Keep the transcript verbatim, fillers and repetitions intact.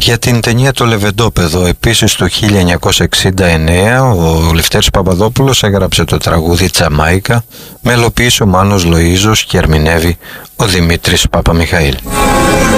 Για την ταινία «Το Λεβεντόπεδο» επίσης το χίλια εννιακόσια εξήντα εννέα ο Λευτέρης Παπαδόπουλος έγραψε το τραγούδι «Τζαμάικα», μελοποιήσει ο Μάνος Λοΐζος και ερμηνεύει ο Δημήτρης Παπαμιχαήλ.